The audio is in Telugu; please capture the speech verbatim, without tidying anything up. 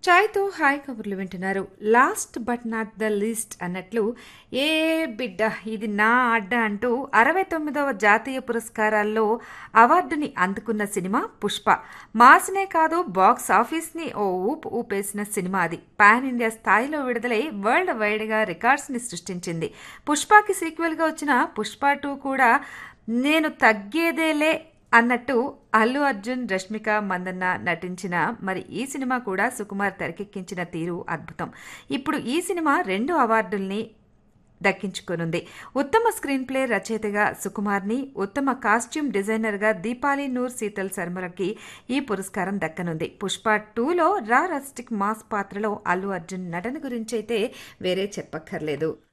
చాయ్తో హాయ్ కబుర్లు వింటున్నారు. Last but not the least అన్నట్లు ఏ బిడ్డ ఇది నా అడ్డ అంటూ అరవై తొమ్మిదవ జాతీయ పురస్కారాల్లో అవార్డుని అందుకున్న సినిమా పుష్ప. మాస్నే కాదు, బాక్స్ ఆఫీస్ని ఓ ఊపు ఊపేసిన సినిమా అది. పాన్ ఇండియా స్థాయిలో విడుదలై వరల్డ్ వైడ్గా రికార్డ్స్ని సృష్టించింది. పుష్పకి సీక్వెల్గా వచ్చిన పుష్ప టూ కూడా నేను తగ్గేదేలే అన్నట్టు అల్లు అర్జున్, రష్మిక మందన్న నటించిన మరి ఈ సినిమా కూడా సుకుమార్ తెరకెక్కించిన తీరు అద్భుతం. ఇప్పుడు ఈ సినిమా రెండు అవార్డుల్ని దక్కించుకునుంది. ఉత్తమ స్క్రీన్ ప్లే రచయితగా సుకుమార్ని, ఉత్తమ కాస్ట్యూమ్ డిజైనర్గా దీపాలి నూర్ శీతల్ శర్మలకి ఈ పురస్కారం దక్కనుంది. పుష్ప టూలో రా రస్టిక్ మాస్ పాత్రలో అల్లు అర్జున్ నటన గురించైతే వేరే చెప్పక్కర్లేదు.